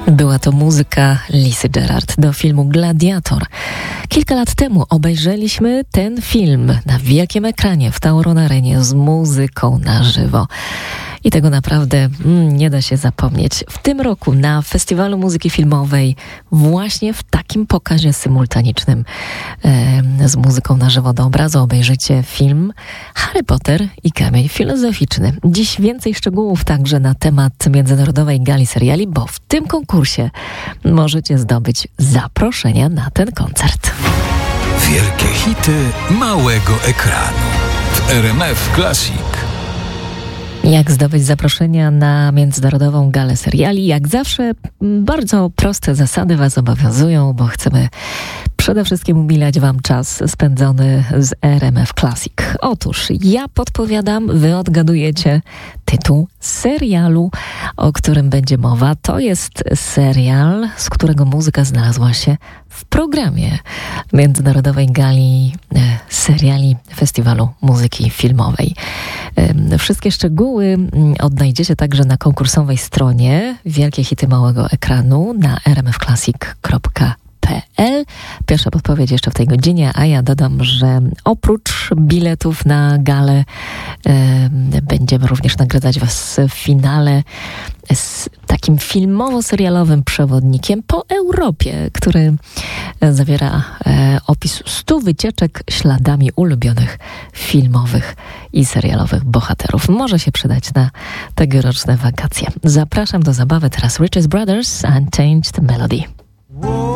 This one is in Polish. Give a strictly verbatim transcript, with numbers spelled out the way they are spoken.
Była to muzyka Lisy Gerard do filmu Gladiator. Kilka lat temu obejrzeliśmy ten film na wielkim ekranie w Tauron Arenie z muzyką na żywo. I tego naprawdę mm, nie da się zapomnieć. W tym roku na Festiwalu Muzyki Filmowej właśnie w takim pokazie symultanicznym e, z muzyką na żywo do obrazu obejrzycie film Harry Potter i Kamień Filozoficzny. Dziś więcej szczegółów także na temat Międzynarodowej Gali Seriali, bo w tym konkursie możecie zdobyć zaproszenia na ten koncert. Wielkie hity małego ekranu w R M F Classic. Jak zdobyć zaproszenia na Międzynarodową Galę Seriali? Jak zawsze bardzo proste zasady Was obowiązują, bo chcemy przede wszystkim umilać Wam czas spędzony z R M F Classic. Otóż ja podpowiadam, Wy odgadujecie tytuł serialu, o którym będzie mowa. To jest serial, z którego muzyka znalazła się w programie Międzynarodowej Gali e, Seriali Festiwalu Muzyki Filmowej. E, wszystkie szczegóły odnajdziecie także na konkursowej stronie Wielkie Hity Małego Ekranu na r m f classic kropka p l. Pierwsza podpowiedź jeszcze w tej godzinie, a ja dodam, że oprócz biletów na galę e, będziemy również nagradzać Was w finale z takim filmowo-serialowym przewodnikiem po Europie, który zawiera e, opis stu wycieczek śladami ulubionych filmowych i serialowych bohaterów. Może się przydać na tegoroczne wakacje. Zapraszam do zabawy teraz Richard Brothers, Unchanged Melody.